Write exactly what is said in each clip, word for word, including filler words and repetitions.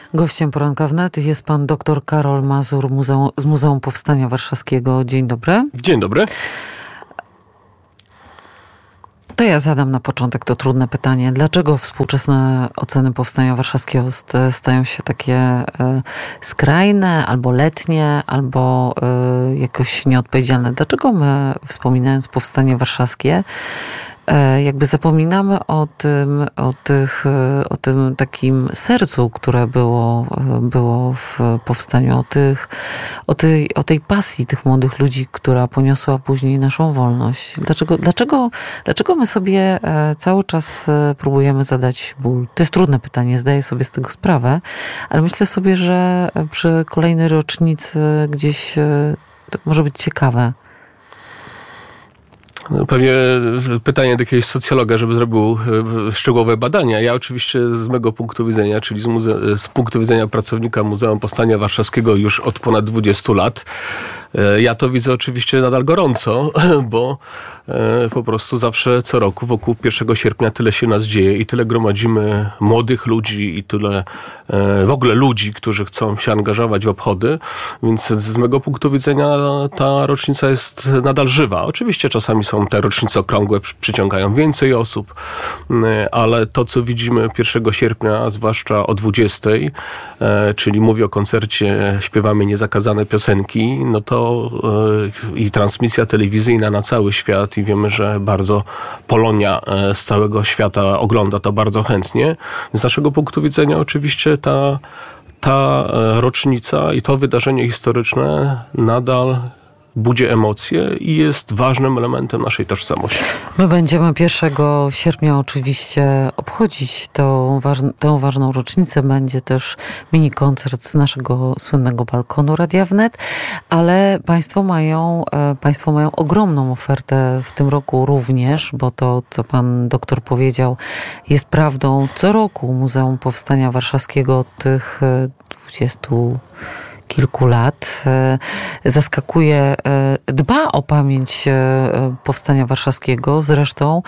Gościem Poranka Wnet jest pan dr Karol Mazur Muzeum, z Muzeum Powstania Warszawskiego. Dzień dobry. Dzień dobry. To ja zadam na początek to trudne pytanie. Dlaczego współczesne oceny Powstania Warszawskiego stają się takie skrajne, albo letnie, albo jakoś nieodpowiedzialne? Dlaczego my, wspominając Powstanie Warszawskie, jakby zapominamy o tym, o tych, o tym takim sercu, które było, było w powstaniu, o tych, o tej, o tej pasji tych młodych ludzi, która poniosła później naszą wolność. Dlaczego, dlaczego, dlaczego my sobie cały czas próbujemy zadać ból? To jest trudne pytanie, zdaję sobie z tego sprawę, ale myślę sobie, że przy kolejnej rocznicy gdzieś to może być ciekawe. Pewnie pytanie do jakiegoś socjologa, żeby zrobił szczegółowe badania. Ja oczywiście z mego punktu widzenia, czyli z, muze- z punktu widzenia pracownika Muzeum Powstania Warszawskiego już od ponad dwudziestu lat, ja to widzę oczywiście nadal gorąco, bo po prostu zawsze co roku wokół pierwszego sierpnia tyle się nas dzieje i tyle gromadzimy młodych ludzi i tyle w ogóle ludzi, którzy chcą się angażować w obchody, więc z mego punktu widzenia ta rocznica jest nadal żywa. Oczywiście czasami są te rocznice okrągłe, przyciągają więcej osób, ale to, co widzimy pierwszego sierpnia, zwłaszcza o dwudziestej, czyli mówię o koncercie Śpiewamy Niezakazane Piosenki, no to i transmisja telewizyjna na cały świat i wiemy, że bardzo Polonia z całego świata ogląda to bardzo chętnie. Z naszego punktu widzenia oczywiście ta, ta rocznica i to wydarzenie historyczne nadal budzi emocje i jest ważnym elementem naszej tożsamości. My będziemy pierwszego sierpnia oczywiście obchodzić tą, waż- tę ważną rocznicę. Będzie też mini koncert z naszego słynnego balkonu Radia Wnet, ale Państwo mają, Państwo mają ogromną ofertę w tym roku również, bo to, co pan doktor powiedział, jest prawdą. Co roku Muzeum Powstania Warszawskiego od tych dwudziestu kilku lat zaskakuje, dba o pamięć Powstania Warszawskiego. Zresztą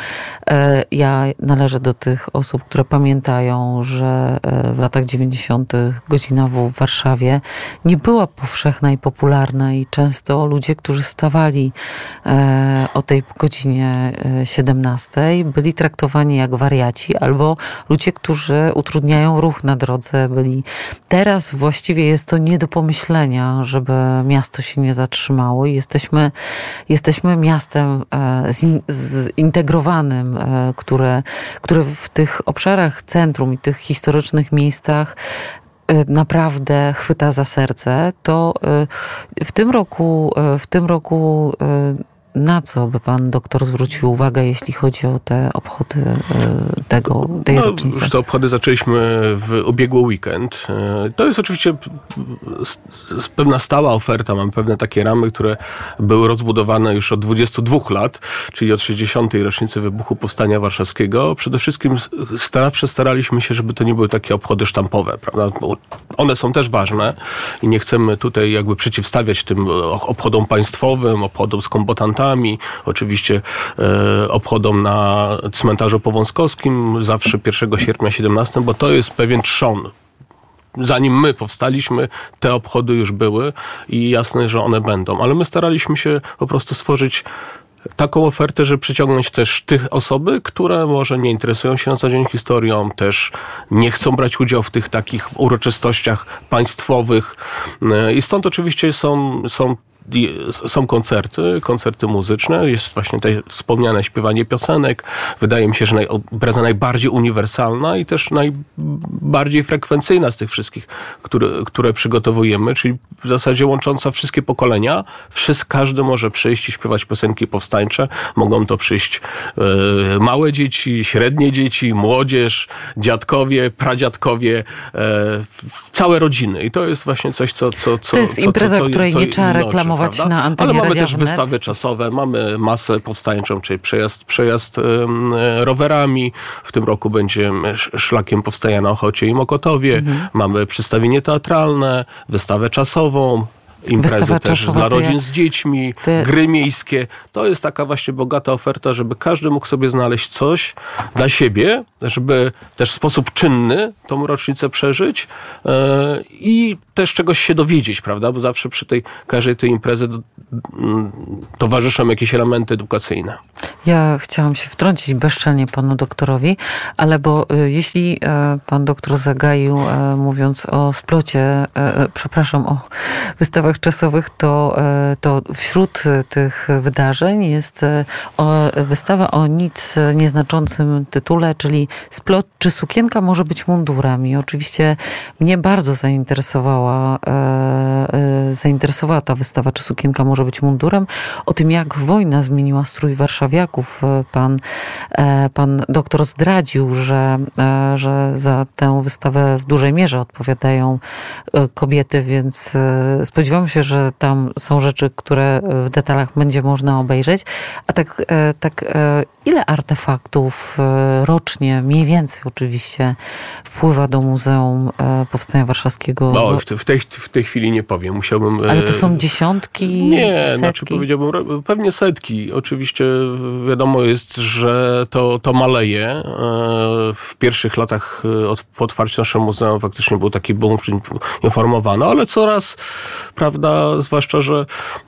ja należę do tych osób, które pamiętają, że w latach dziewięćdziesiątych godzina W w Warszawie nie była powszechna i popularna i często ludzie, którzy stawali o tej godzinie siedemnastej, byli traktowani jak wariaci albo ludzie, którzy utrudniają ruch na drodze, byli. Teraz właściwie jest to nie do pomyślenia, myślenia, żeby miasto się nie zatrzymało i jesteśmy, jesteśmy miastem zintegrowanym, które, które w tych obszarach centrum i tych historycznych miejscach naprawdę chwyta za serce. To w tym roku, w tym roku na co by pan doktor zwrócił uwagę, jeśli chodzi o te obchody tego, tej no, rocznicy? Już te obchody zaczęliśmy w ubiegły weekend. To jest oczywiście pewna stała oferta. Mamy pewne takie ramy, które były rozbudowane już od dwudziestu dwóch lat, czyli od sześćdziesiątej rocznicy wybuchu Powstania Warszawskiego. Przede wszystkim starawsze staraliśmy się, żeby to nie były takie obchody sztampowe, prawda? Bo one są też ważne i nie chcemy tutaj jakby przeciwstawiać tym obchodom państwowym, obchodom z kombatantami, oczywiście e, obchodom na cmentarzu powązkowskim, zawsze pierwszego sierpnia siedemnastego, bo to jest pewien trzon. Zanim my powstaliśmy, te obchody już były i jasne, że one będą. Ale my staraliśmy się po prostu stworzyć taką ofertę, żeby przyciągnąć też tych osoby, które może nie interesują się na co dzień historią, też nie chcą brać udziału w tych takich uroczystościach państwowych. I stąd oczywiście są, są Są koncerty, koncerty muzyczne, jest właśnie te wspomniane śpiewanie piosenek. Wydaje mi się, że naj, impreza najbardziej uniwersalna i też najbardziej frekwencyjna z tych wszystkich, które, które przygotowujemy, czyli w zasadzie łącząca wszystkie pokolenia. Wszyscy, każdy może przyjść i śpiewać piosenki powstańcze. Mogą to przyjść e, małe dzieci, średnie dzieci, młodzież, dziadkowie, pradziadkowie, e, całe rodziny. I to jest właśnie coś, co... co, co to jest co, impreza, co, co, której co, nie trzeba reklamować prawda? na antenie. Ale mamy Radia też Wnet. wystawy czasowe, mamy masę powstańczą, czyli przejazd, przejazd um, rowerami. W tym roku będzie szlakiem powstania na Ochocie i Mokotowie. Mhm. Mamy przedstawienie teatralne, wystawę czasową. imprezy Wystawa też czasowa, dla rodzin jak... z dziećmi, Ty... gry miejskie. To jest taka właśnie bogata oferta, żeby każdy mógł sobie znaleźć coś dla siebie, żeby też w sposób czynny tą rocznicę przeżyć yy, i też czegoś się dowiedzieć, prawda? Bo zawsze przy tej każdej tej imprezy do, mm, towarzyszą jakieś elementy edukacyjne. Ja chciałam się wtrącić bezczelnie panu doktorowi, ale bo y, jeśli y, pan doktor zagaił, y, mówiąc o splocie, y, y, przepraszam, o wystawach czasowych, to, y, to wśród tych wydarzeń jest y, o, wystawa o nic nieznaczącym tytule, czyli Splot czy sukienka może być mundurem. I oczywiście mnie bardzo zainteresowała, y, y, zainteresowała ta wystawa, czy sukienka może być mundurem. O tym, jak wojna zmieniła strój warszawiaków. Pan, pan doktor zdradził, że, że za tę wystawę w dużej mierze odpowiadają kobiety, więc spodziewam się, że tam są rzeczy, które w detalach będzie można obejrzeć. A tak, tak ile artefaktów rocznie, mniej więcej oczywiście, wpływa do Muzeum Powstania Warszawskiego? No, w, te, w, tej, w tej chwili nie powiem. Musiałbym... Ale to są dziesiątki, Nie, setki? znaczy powiedziałbym, pewnie setki. Oczywiście wiadomo jest, że to, to maleje. W pierwszych latach od, po otwarciu naszego muzeum faktycznie był taki boom, informowano, ale coraz, prawda, zwłaszcza, że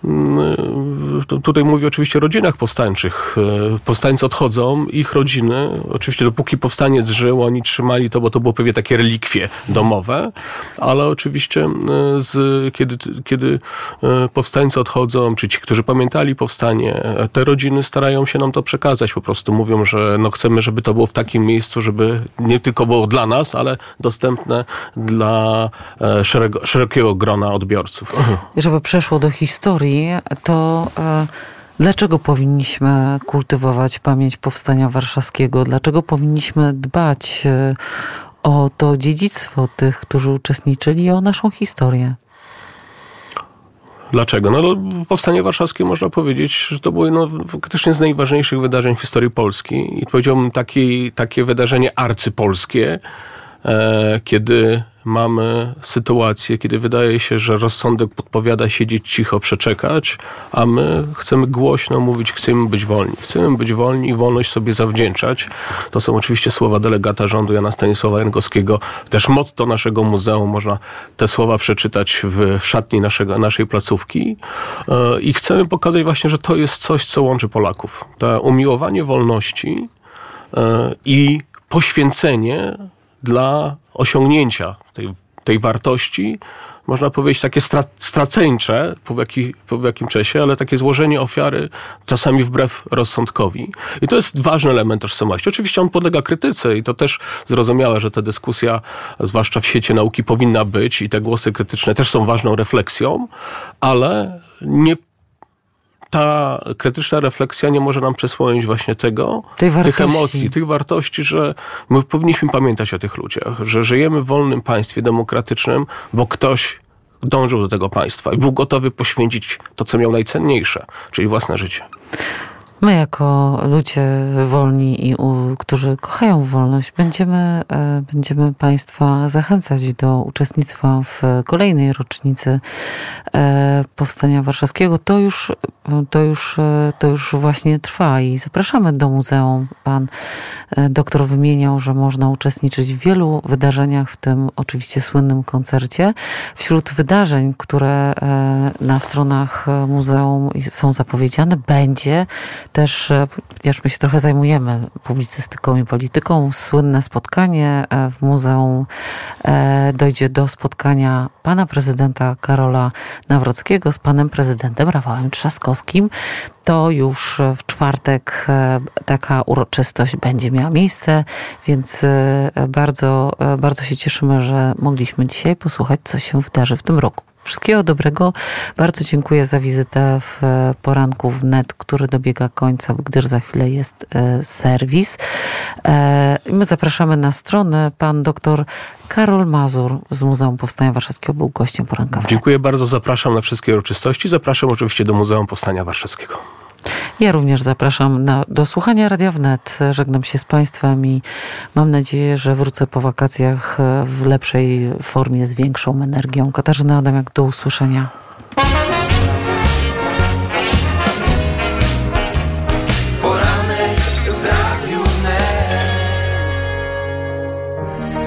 tutaj mówię oczywiście o rodzinach powstańczych. Powstańcy odchodzą, ich rodziny, oczywiście dopóki powstaniec żył, oni trzymali to, bo to było pewnie takie relikwie domowe, ale oczywiście z, kiedy, kiedy powstańcy odchodzą, czy ci, którzy pamiętali powstanie, te rodziny starają się nam to przekazać. Po prostu mówią, że no chcemy, żeby to było w takim miejscu, żeby nie tylko było dla nas, ale dostępne dla szerego, szerokiego grona odbiorców. Żeby przeszło do historii, to e, dlaczego powinniśmy kultywować pamięć Powstania Warszawskiego? Dlaczego powinniśmy dbać e, o to dziedzictwo tych, którzy uczestniczyli, i o naszą historię? Dlaczego? No, no Powstanie Warszawskie, można powiedzieć, że to było jedno faktycznie z najważniejszych wydarzeń w historii Polski i powiedziałbym takie, takie wydarzenie arcypolskie, e, kiedy mamy sytuację, kiedy wydaje się, że rozsądek podpowiada siedzieć cicho, przeczekać, a my chcemy głośno mówić, chcemy być wolni. Chcemy być wolni i wolność sobie zawdzięczać. To są oczywiście słowa delegata rządu Jana Stanisława Jankowskiego. Też motto naszego muzeum. Można te słowa przeczytać w szatni naszego, naszej placówki. I chcemy pokazać właśnie, że to jest coś, co łączy Polaków. To umiłowanie wolności i poświęcenie dla osiągnięcia tej, tej wartości, można powiedzieć takie stra, straceńcze po, jaki, po jakim czasie, ale takie złożenie ofiary czasami wbrew rozsądkowi. I to jest ważny element tożsamości. Oczywiście on podlega krytyce i to też zrozumiałe, że ta dyskusja, zwłaszcza w świecie nauki, powinna być i te głosy krytyczne też są ważną refleksją, ale nie ta krytyczna refleksja nie może nam przysłonić właśnie tego, tych emocji, tych wartości, że my powinniśmy pamiętać o tych ludziach, że żyjemy w wolnym państwie demokratycznym, bo ktoś dążył do tego państwa i był gotowy poświęcić to, co miał najcenniejsze, czyli własne życie. My jako ludzie wolni i u, którzy kochają wolność, będziemy, e, będziemy Państwa zachęcać do uczestnictwa w kolejnej rocznicy e, Powstania Warszawskiego. To już, to, już, to już właśnie trwa i zapraszamy do muzeum. Pan e, doktor wymieniał, że można uczestniczyć w wielu wydarzeniach, w tym oczywiście słynnym koncercie. Wśród wydarzeń, które e, na stronach muzeum są zapowiedziane, będzie też, ponieważ my się trochę zajmujemy publicystyką i polityką, słynne spotkanie w muzeum dojdzie do spotkania pana prezydenta Karola Nawrockiego z panem prezydentem Rafałem Trzaskowskim. To już w czwartek taka uroczystość będzie miała miejsce, więc bardzo, bardzo się cieszymy, że mogliśmy dzisiaj posłuchać, co się wydarzy w tym roku. Wszystkiego dobrego. Bardzo dziękuję za wizytę w poranku wnet, który dobiega końca, gdyż za chwilę jest serwis. My zapraszamy na stronę. Pan doktor Karol Mazur z Muzeum Powstania Warszawskiego był gościem poranka wnet. Dziękuję bardzo. Zapraszam na wszystkie uroczystości. Zapraszam oczywiście do Muzeum Powstania Warszawskiego. Ja również zapraszam na, do słuchania Radia Wnet. Żegnam się z Państwem i mam nadzieję, że wrócę po wakacjach w lepszej formie, z większą energią. Katarzyna Adamiak, do usłyszenia.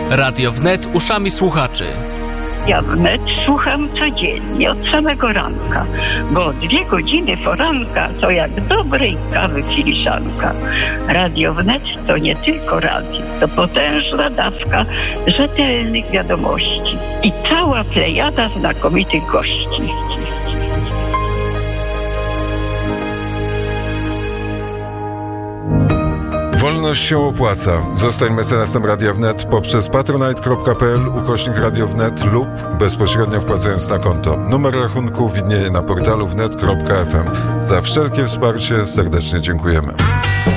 Radio Wnet uszami słuchaczy. Ja wnet słucham codziennie, od samego ranka, bo dwie godziny poranka to jak dobrej kawy filiżanka. Radio Wnet to nie tylko radio, to potężna dawka rzetelnych wiadomości i cała plejada znakomitych gości. Wolność się opłaca. Zostań mecenasem Radia Wnet poprzez patronite.pl ukośnik Radio Wnet lub bezpośrednio wpłacając na konto. Numer rachunku widnieje na portalu wnet kropka f m. Za wszelkie wsparcie serdecznie dziękujemy.